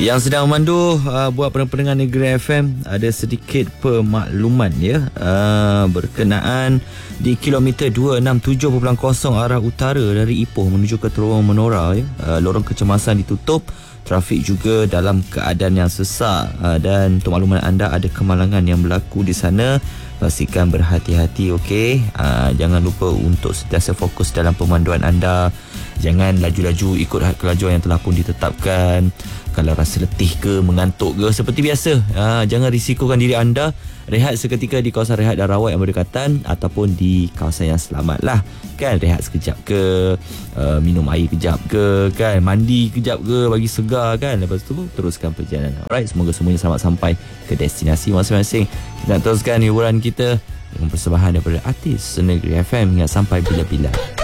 Yang sedang memandu buat pendengar Negeri FM, ada sedikit pemakluman ya berkenaan di kilometer 267.0 arah utara dari Ipoh menuju ke Terowongan Menora ya. Lorong kecemasan ditutup, trafik juga dalam keadaan yang sesak, dan untuk makluman anda ada kemalangan yang berlaku di sana. Pastikan berhati-hati, okey. Jangan lupa untuk sentiasa fokus dalam pemanduan anda. Jangan laju-laju ikut kelajuan yang telah pun ditetapkan. Kalau rasa letih ke, mengantuk ke, seperti biasa, jangan risikokan diri anda. Rehat seketika di kawasan rehat dan rawat yang berdekatan ataupun di kawasan yang selamat lah. Kan, rehat sekejap ke, minum air kejap ke, kan, mandi kejap ke, bagi segar kan. Lepas tu teruskan perjalanan. Alright, semoga semuanya selamat sampai ke destinasi masing-masing. Kita nak teruskan hiburan kita dengan persembahan daripada artis Negeri FM hingga sampai bila-bila.